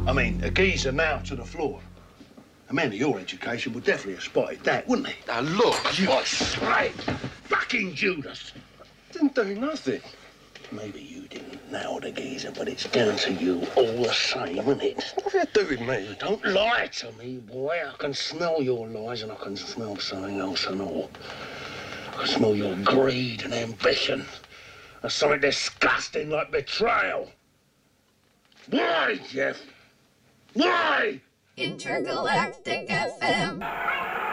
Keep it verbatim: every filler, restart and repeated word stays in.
I mean, a geezer now to the floor. A man of your education would definitely have spotted that, wouldn't he? Now, look, you... I say, fucking Judas. Didn't do nothing. Maybe you didn't nail the geezer, but it's down to you all the same, isn't it? What are you doing, me? Don't lie to me, boy. I can smell your lies and I can smell something else and all. I can smell your greed and ambition. And something disgusting like betrayal. Why, Jeff? Why? Intergalactic F M.